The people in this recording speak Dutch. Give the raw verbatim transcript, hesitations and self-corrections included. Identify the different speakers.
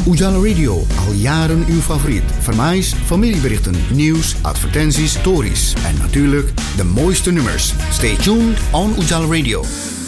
Speaker 1: Ujala Radio, al jaren uw favoriet. Vermijs, familieberichten, nieuws, advertenties, stories en natuurlijk de mooiste nummers. Stay tuned on Ujala Radio.